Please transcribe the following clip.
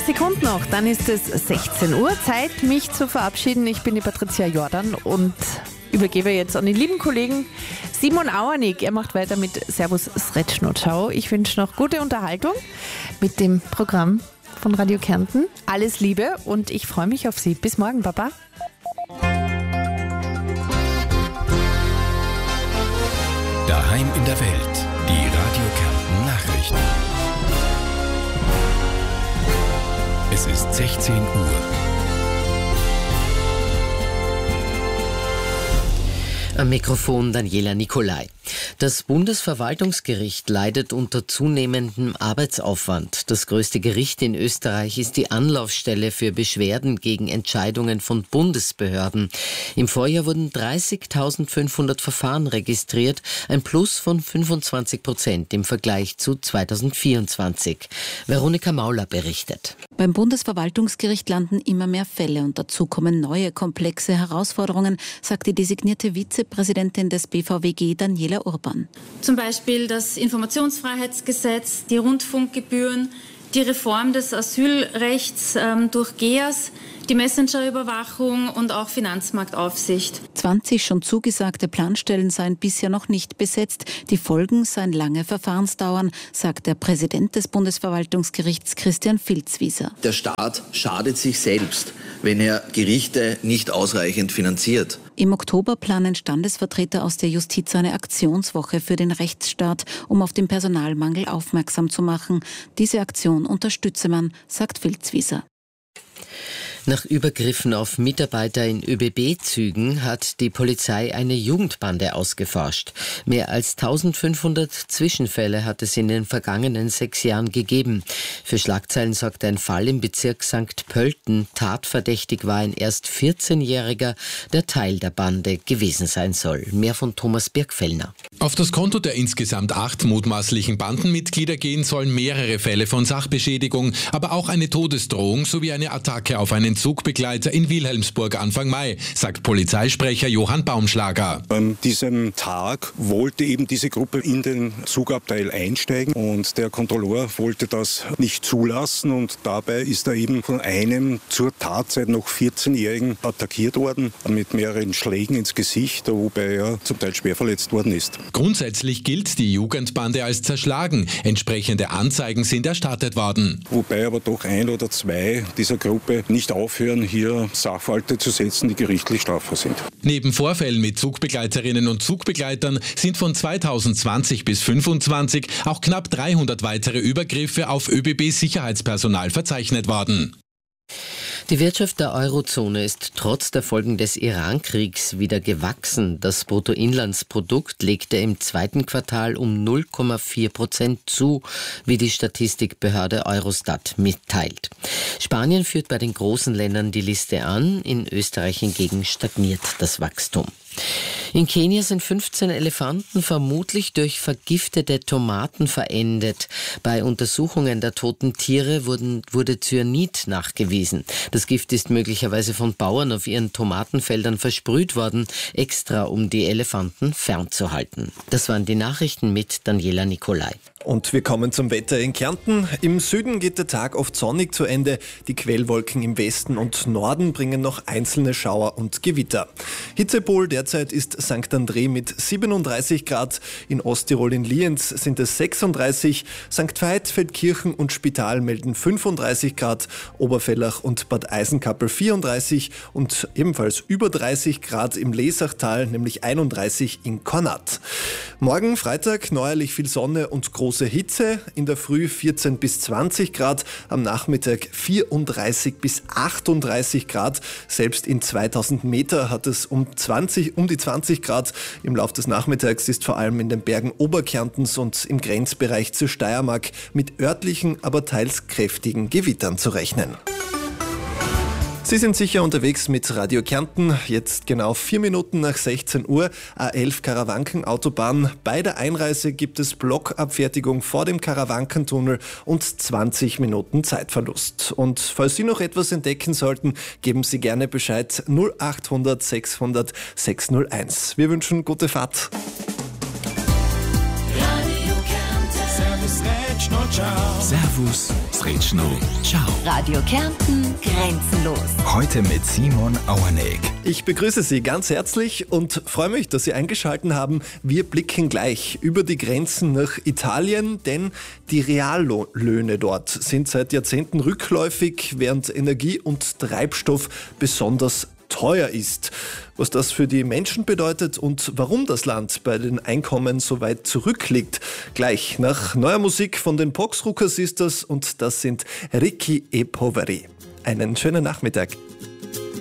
paar Sekunden noch, dann ist es 16 Uhr. Zeit, mich zu verabschieden. Ich bin die Patricia Jordan und übergebe jetzt an den lieben Kollegen Simon Auernig. Er macht weiter mit Servus Sretschnotschau. Ich wünsche noch gute Unterhaltung mit dem Programm von Radio Kärnten. Alles Liebe und ich freue mich auf Sie. Bis morgen, Baba. Daheim in der Welt, die Radio Kärnten Nachrichten. Es ist 16 Uhr. Am Mikrofon Daniela Nicolai. Das Bundesverwaltungsgericht leidet unter zunehmendem Arbeitsaufwand. Das größte Gericht in Österreich ist die Anlaufstelle für Beschwerden gegen Entscheidungen von Bundesbehörden. Im Vorjahr wurden 30.500 Verfahren registriert, ein Plus von 25% im Vergleich zu 2024. Veronika Mauler berichtet. Beim Bundesverwaltungsgericht landen immer mehr Fälle und dazu kommen neue komplexe Herausforderungen, sagt die designierte Vizepräsidentin des BVWG Daniela Urban. Zum Beispiel das Informationsfreiheitsgesetz, die Rundfunkgebühren, die Reform des Asylrechts durch GEAS, die Messengerüberwachung und auch Finanzmarktaufsicht. 20 schon zugesagte Planstellen seien bisher noch nicht besetzt. Die Folgen seien lange Verfahrensdauern, sagt der Präsident des Bundesverwaltungsgerichts Christian Filzwieser. Der Staat schadet sich selbst, wenn er Gerichte nicht ausreichend finanziert. Im Oktober planen Standesvertreter aus der Justiz eine Aktionswoche für den Rechtsstaat, um auf den Personalmangel aufmerksam zu machen. Diese Aktion unterstütze man, sagt Filzwieser. Nach Übergriffen auf Mitarbeiter in ÖBB-Zügen hat die Polizei eine Jugendbande ausgeforscht. Mehr als 1500 Zwischenfälle hat es in den vergangenen 6 Jahren gegeben. Für Schlagzeilen sorgt ein Fall im Bezirk St. Pölten. Tatverdächtig war ein erst 14-Jähriger, der Teil der Bande gewesen sein soll. Mehr von Thomas Birkfellner. Auf das Konto der insgesamt 8 mutmaßlichen Bandenmitglieder gehen sollen mehrere Fälle von Sachbeschädigung, aber auch eine Todesdrohung sowie eine Attacke auf einen Zugbegleiter in Wilhelmsburg Anfang Mai, sagt Polizeisprecher Johann Baumschlager. An diesem Tag wollte eben diese Gruppe in den Zugabteil einsteigen und der Kontrolleur wollte das nicht zulassen und dabei ist er eben von einem zur Tatzeit noch 14-Jährigen attackiert worden mit mehreren Schlägen ins Gesicht, wobei er zum Teil schwer verletzt worden ist. Grundsätzlich gilt die Jugendbande als zerschlagen. Entsprechende Anzeigen sind erstattet worden. Wobei aber doch 1 oder 2 dieser Gruppe nicht aufhören, hier Sachverhalte zu setzen, die gerichtlich strafbar sind. Neben Vorfällen mit Zugbegleiterinnen und Zugbegleitern sind von 2020 bis 2025 auch knapp 300 weitere Übergriffe auf ÖBB-Sicherheitspersonal verzeichnet worden. Die Wirtschaft der Eurozone ist trotz der Folgen des Iran-Kriegs wieder gewachsen. Das Bruttoinlandsprodukt legte im 2. Quartal um 0,4% zu, wie die Statistikbehörde Eurostat mitteilt. Spanien führt bei den großen Ländern die Liste an, in Österreich hingegen stagniert das Wachstum. In Kenia sind 15 Elefanten vermutlich durch vergiftete Tomaten verendet. Bei Untersuchungen der toten Tiere wurde Cyanid nachgewiesen. Das Gift ist möglicherweise von Bauern auf ihren Tomatenfeldern versprüht worden, extra um die Elefanten fernzuhalten. Das waren die Nachrichten mit Daniela Nicolai. Und wir kommen zum Wetter in Kärnten. Im Süden geht der Tag oft sonnig zu Ende. Die Quellwolken im Westen und Norden bringen noch einzelne Schauer und Gewitter. Hitzepol derzeit ist St. André mit 37 Grad. In Osttirol in Lienz sind es 36. St. Veit, Feldkirchen und Spital melden 35 Grad. Oberfellach und Bad Eisenkappel 34 und ebenfalls über 30 Grad im Lesachtal, nämlich 31 in Kornat. Morgen Freitag neuerlich viel Sonne und große Hitze. In der Früh 14 bis 20 Grad, am Nachmittag 34 bis 38 Grad. Selbst in 2000 Meter hat es um die 20 Grad. Im Laufe des Nachmittags ist vor allem in den Bergen Oberkärntens und im Grenzbereich zur Steiermark mit örtlichen, aber teils kräftigen Gewittern zu rechnen. Sie sind sicher unterwegs mit Radio Kärnten. Jetzt genau 4 Minuten nach 16 Uhr. A11 Karawanken-Autobahn. Bei der Einreise gibt es Blockabfertigung vor dem Karawankentunnel und 20 Minuten Zeitverlust. Und falls Sie noch etwas entdecken sollten, geben Sie gerne Bescheid 0800 600 601. Wir wünschen gute Fahrt. Servus Sretschno. Ciao. Radio Kärnten, grenzenlos. Heute mit Simon Auerneck. Ich begrüße Sie ganz herzlich und freue mich, dass Sie eingeschaltet haben. Wir blicken gleich über die Grenzen nach Italien, denn die Reallöhne dort sind seit Jahrzehnten rückläufig, während Energie und Treibstoff besonders teuer ist. Was das für die Menschen bedeutet und warum das Land bei den Einkommen so weit zurückliegt. Gleich nach neuer Musik von den Poxrucker Sisters und das sind Ricchi e Poveri. Einen schönen Nachmittag.